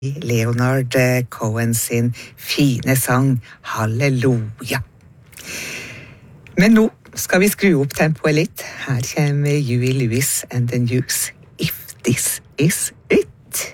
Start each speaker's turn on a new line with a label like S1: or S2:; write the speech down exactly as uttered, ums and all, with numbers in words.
S1: Leonard Cohen sin fine sang Halleluja. Men nå skal vi skru opp tempoet litt. Her kommer Huey Lewis and the News. If this is